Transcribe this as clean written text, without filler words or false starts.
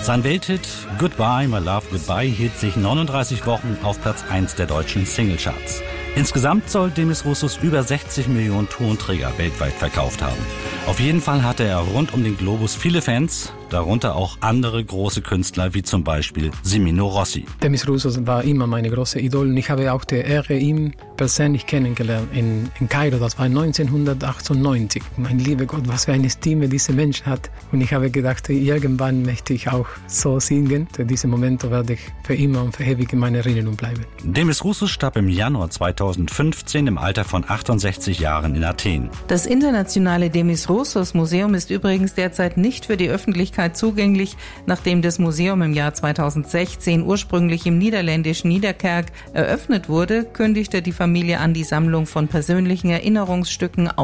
Sein Welthit Goodbye, My Love, Goodbye hielt sich 39 Wochen auf Platz 1 der deutschen Singlecharts. Insgesamt soll Demis Roussos über 60 Millionen Tonträger weltweit verkauft haben. Auf jeden Fall hatte er rund um den Globus viele Fans, darunter auch andere große Künstler wie zum Beispiel Semino Rossi. Demis Roussos war immer meine große Idol und ich habe auch die Ehre, ihn persönlich kennengelernt in Kairo. Das war 1998. Mein lieber Gott, was für eine Stimme dieser Mensch hat. Und ich habe gedacht, irgendwann möchte ich auch so singen. Diese Momente werde ich für immer und für ewig in meiner Erinnerung bleiben. Demis Roussos starb im Januar 2015 im Alter von 68 Jahren in Athen. Das internationale Demis Roussos Museum ist übrigens derzeit nicht für die Öffentlichkeit zugänglich, nachdem das Museum im Jahr 2016 ursprünglich im niederländischen Niederkerk eröffnet wurde, kündigte die Familie an, die Sammlung von persönlichen Erinnerungsstücken